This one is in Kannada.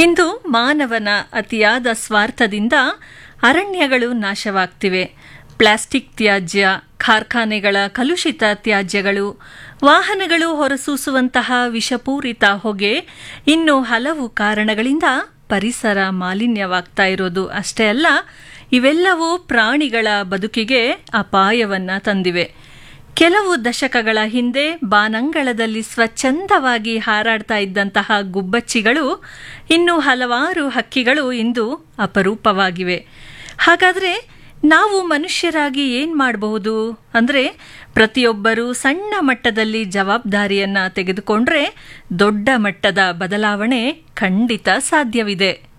ಇಂದು ಮಾನವನ ಅತಿಯಾದ ಸ್ವಾರ್ಥದಿಂದ ಅರಣ್ಯಗಳು ನಾಶವಾಗ್ತಿವೆ. ಪ್ಲಾಸ್ಟಿಕ್ ತ್ಯಾಜ್ಯ, ಕಾರ್ಖಾನೆಗಳ ಕಲುಷಿತ ತ್ಯಾಜ್ಯಗಳು, ವಾಹನಗಳು ಹೊರಸೂಸುವಂತಹ ವಿಷಪೂರಿತ ಹೊಗೆ, ಇನ್ನು ಹಲವು ಕಾರಣಗಳಿಂದ ಪರಿಸರ ಮಾಲಿನ್ಯವಾಗ್ತಾ ಇರೋದು ಅಷ್ಟೇ ಅಲ್ಲ, ಇವೆಲ್ಲವೂ ಪ್ರಾಣಿಗಳ ಬದುಕಿಗೆ ಅಪಾಯವನ್ನ ತಂದಿವೆ. ಕೆಲವು ದಶಕಗಳ ಹಿಂದೆ ಬಾನಂಗಳದಲ್ಲಿ ಸ್ವಚ್ಛಂದವಾಗಿ ಹಾರಾಡ್ತಾ ಇದ್ದಂತಹ ಗುಬ್ಬಚ್ಚಿಗಳು, ಇನ್ನು ಹಲವಾರು ಹಕ್ಕಿಗಳು ಇಂದು ಅಪರೂಪವಾಗಿವೆ. ಹಾಗಾದರೆ ನಾವು ಮನುಷ್ಯರಾಗಿ ಏನು ಮಾಡಬಹುದು ಅಂದರೆ, ಪ್ರತಿಯೊಬ್ಬರೂ ಸಣ್ಣ ಮಟ್ಟದಲ್ಲಿ ಜವಾಬ್ದಾರಿಯನ್ನು ತೆಗೆದುಕೊಂಡ್ರೆ ದೊಡ್ಡ ಮಟ್ಟದ ಬದಲಾವಣೆ ಖಂಡಿತ ಸಾಧ್ಯವಿದೆ.